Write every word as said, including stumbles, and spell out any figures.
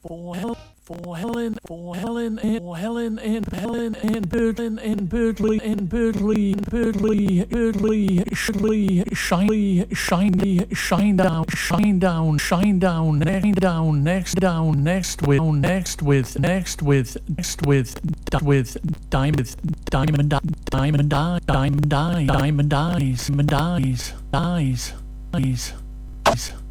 for Helen, for Helen, for Helen, and for Helen, and Helen, and Bertlin, and Bertley, and Bertley, and Bertley, Bertley, Shirley, Shiny, Shiny, Shine down, Shine down, Shine down, next down, next down, next with, next with, next with, next with, with, diamond, diamond, diamond, diamond, diamond, diamond, dies, dies, dies, dies, dies.